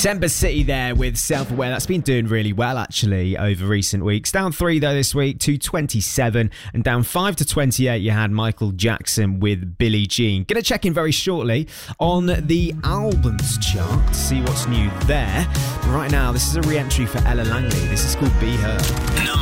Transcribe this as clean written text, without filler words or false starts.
December City there with Self-Aware. That's been doing really well, actually, over recent weeks. Down 3, though, this week to 27. And down 5 to 28, you had Michael Jackson with Billie Jean. Going to check in very shortly on the albums chart to see what's new there. Right now, this is a re-entry for Ella Langley. This is called Be Her.